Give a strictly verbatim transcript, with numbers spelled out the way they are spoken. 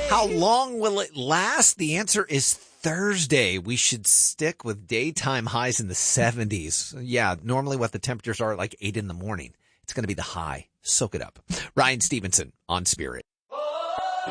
How long will it last? The answer is Thursday. We should stick with daytime highs in the seventies. Yeah, normally what the temperatures are like eight in the morning. It's going to be the high. Soak it up. Ryan Stevenson on Spirit.